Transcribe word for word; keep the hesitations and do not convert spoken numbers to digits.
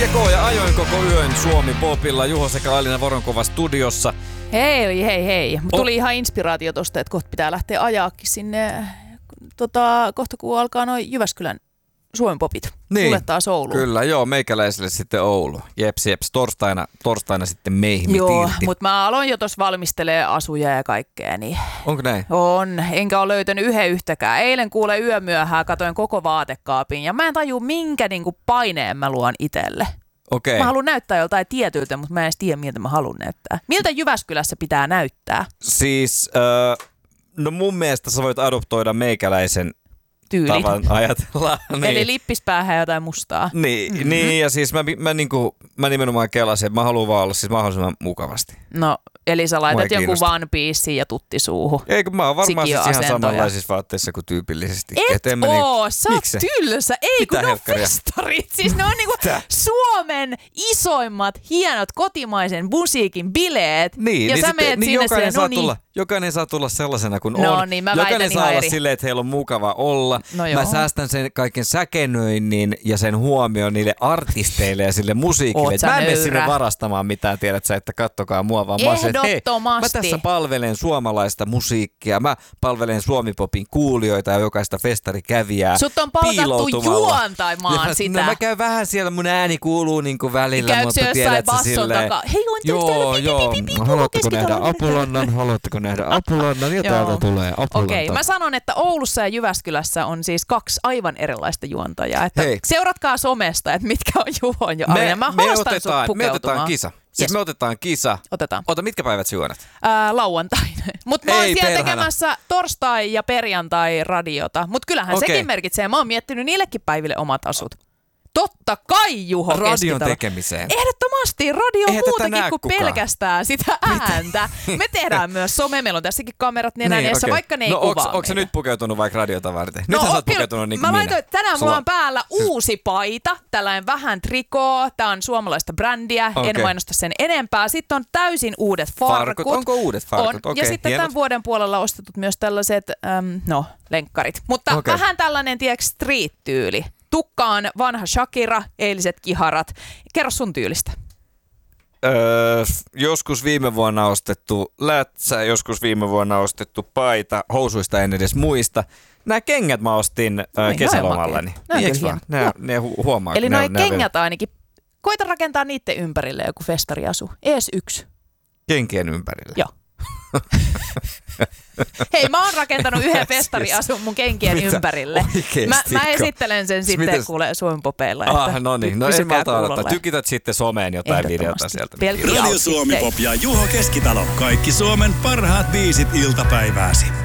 ja K ja ajoin koko yön Suomi Popilla. Juho sekä Alina Voronkova studiossa. Hei, hei, hei. Tuli oh. ihan inspiraatio tosta, että kohta pitää lähteä ajaakin sinne, tota, kohta kun alkaa noin Jyväskylän Suomen Popit. Niin, sulle taas Ouluun. Kyllä, joo, meikäläiselle sitten Oulu. Jeps, jeps, torstaina, torstaina sitten meihin. Joo, mutta mä aloin jo tuossa valmistelee asuja ja kaikkea. Niin onko näin? On, enkä ole löytänyt yhden yhtäkään. Eilen kuule yömyöhään katoin koko vaatekaapin ja mä en taju minkä niinku paineen mä luon itselle. Okei. Mä haluan näyttää joltain tietyltä, mutta mä en edes tiedä, miltä mä haluan näyttää. Miltä Jyväskylässä pitää näyttää? Siis, äh, no mun mielestä sä voit adoptoida meikäläisen tyyli. Tavan ajatella. Niin. Eli lippispäähän jotain mustaa. Niin, mm-hmm. niin ja siis mä, mä, niinku, mä nimenomaan kelasin, että mä haluan vaan olla siis mahdollisimman mukavasti. No, eli sä laitat joku One Piece ja tutti suuhun. Eikö mä oon varmaan siis ihan samanlaisissa vaatteissa kuin tyypillisesti. Et, Et oo, niin, sä oot tylsä. Ei mitä kun ne on festarit. Siis ne on niinku Suomen isoimmat, hienot kotimaisen musiikin bileet. Niin, ja niin sä sitten, meet niin sinne jokainen, saa no niin. tulla, jokainen saa tulla sellaisena kuin no, on. Niin, mä jokainen saa olla eri. silleen, että heillä on mukava olla. No mä säästän sen kaiken säkenöinnin ja sen huomioon niille artisteille ja sille musiikille. Mä en mene sinne varastamaan mitään, tiedät sä, että kattokaa mua vaan. Mä, sen, hei, mä tässä palvelen suomalaista musiikkia, mä palvelen Suomi-popin kuulijoita ja jokaista festarikävijää. Sut on palkattu juontamaan ja sitä. No mä käyn vähän siellä, mun ääni kuuluu niinku välillä, Käytkö mutta tiedät sä silleen. Takaa? Hei, joo, joo. Haluatteko nähdä Apulannan? Haluatteko nähdä Apulannan? Ja täältä tulee Apulanta. Okei, okay, mä sanon, että Oulussa ja Jyväskylässä on siis kaksi aivan erilaista juontajaa. Että seuratkaa somesta, että mitkä on Juhon ja Alina. Mä me haastan otetaan, sut me otetaan kisa. Siis yes. me otetaan kisa. Otetaan. Ota, mitkä päivät sä juonat? Ää, lauantain. Mutta mä oon Ei, siellä perhana. tekemässä torstai- ja perjantai-radiota. Mutta kyllähän okay. sekin merkitsee. Mä oon miettinyt niillekin päiville omat asut. Totta kai, Juho Radion Keskitalo. Tekemiseen. Ehdottomasti. Radio on Eihän muutakin kuin kukaan. pelkästään sitä ääntä. Me tehdään myös some. Meillä on tässäkin kamerat nenän niin, edessä, okay. vaikka ne ei no, kuvaa onko se nyt pukeutunut vaikka radiota varten? No, Nythän sä oot kyllä, pukeutunut niin kuin mä minä. laitoin, tänään Sulla... mulla on päällä uusi paita, tällainen vähän trikoo. Tää on suomalaista brändiä, okay. En mainosta sen enempää. Sitten on täysin uudet farkut. farkut. Onko uudet farkut? On. Okay, ja sitten hienot. tämän vuoden puolella ostetut myös tällaiset, äm, no, lenkkarit. Mutta okay. vähän tällainen, tiedätkö, street-tyyli. Tukka on vanha Shakira, eiliset kiharat. Kerro sun tyylistä. Öö, joskus viime vuonna ostettu lätsä, joskus viime vuonna ostettu paita, housuista en edes muista. Nämä kengät mä ostin öö, kesälomallani. Niin, ne, ne hu- huomaa. Eli ne, noi kengät ainakin, koita rakentaa niiden ympärille joku festariasu. Ees yksi. Kenkien ympärille? Joo. Hei, mä oon rakentanut yhden festariasun mun kenkien Mitä? ympärille. Mä, mä esittelen sen sitten Mites? kuule Suomen Popeilla. Ah, no niin. No en mä odottaa. Tykität sitten someen jotain videota sieltä. Radio Suomi Pop ja Juho Keskitalo. Kaikki Suomen parhaat biisit iltapäivääsi.